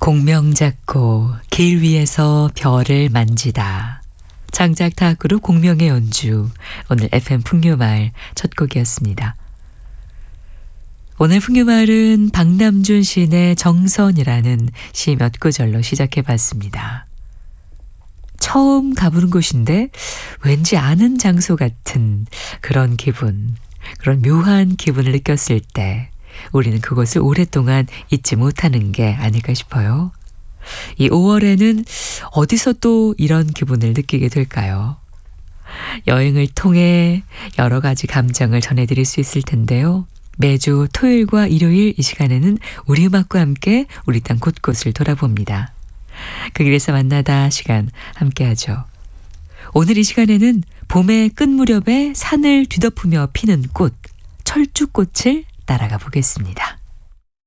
공명 잡고 길 위에서 별을 만지다. 창작 타악그룹 공명의 연주. 오늘 FM 풍류마을 첫 곡이었습니다. 오늘 풍류마을은 박남준 시인의 정선이라는 시 몇 구절로 시작해봤습니다. 처음 가보는 곳인데 왠지 아는 장소 같은 그런 기분, 그런 묘한 기분을 느꼈을 때 우리는 그것을 오랫동안 잊지 못하는 게 아닐까 싶어요. 이 5월에는 어디서 또 이런 기분을 느끼게 될까요? 여행을 통해 여러 가지 감정을 전해드릴 수 있을 텐데요. 매주 토요일과 일요일 이 시간에는 우리 음악과 함께 우리 땅 곳곳을 돌아봅니다. 그 길에서 만나다 시간 함께하죠. 오늘 이 시간에는 봄의 끝 무렵에 산을 뒤덮으며 피는 꽃, 철쭉꽃을 따라가 보겠습니다.